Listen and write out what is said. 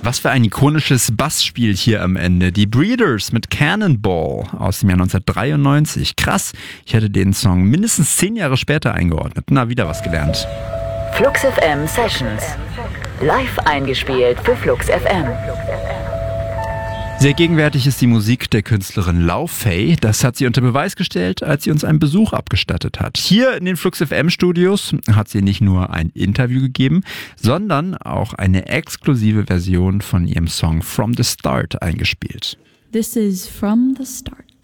Was für ein ikonisches Bassspiel hier am Ende. Die Breeders mit Cannonball aus dem Jahr 1993. Krass, ich hätte den Song mindestens 10 Jahre später eingeordnet. Na, wieder was gelernt. Flux FM Sessions. Live eingespielt für Flux FM. Sehr gegenwärtig ist die Musik der Künstlerin Lau Fei. Das hat sie unter Beweis gestellt, als sie uns einen Besuch abgestattet hat. Hier in den Flux FM Studios hat sie nicht nur ein Interview gegeben, sondern auch eine exklusive Version von ihrem Song From the Start eingespielt. This is From the Start.